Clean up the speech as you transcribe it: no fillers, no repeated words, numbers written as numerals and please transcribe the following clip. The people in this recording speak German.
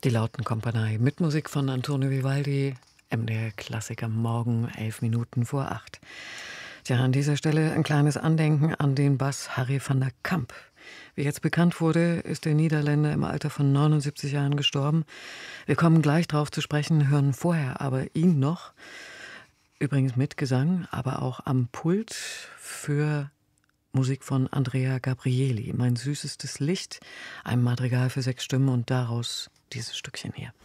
Die Lautenkompanie mit Musik von Antonio Vivaldi, MDR Klassik am Morgen, 11 Minuten vor 8. Tja, an dieser Stelle ein kleines Andenken an den Bass Harry van der Kamp. Wie jetzt bekannt wurde, ist der Niederländer im Alter von 79 Jahren gestorben. Wir kommen gleich drauf zu sprechen, hören vorher aber ihn noch. Übrigens mit Gesang, aber auch am Pult für Musik von Andrea Gabrieli. Mein süßestes Licht, ein Madrigal für 6 Stimmen und daraus dieses Stückchen hier.